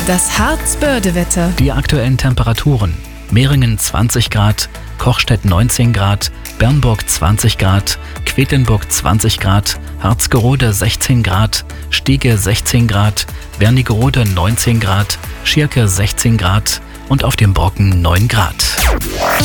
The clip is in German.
Das Harz-Börde-Wetter. Die aktuellen Temperaturen: Meringen 20 Grad, Kochstedt 19 Grad, Bernburg 20 Grad, Quedlinburg 20 Grad, Harzgerode 16 Grad, Stiege 16 Grad, Wernigerode 19 Grad, Schierke 16 Grad und auf dem Brocken 9 Grad.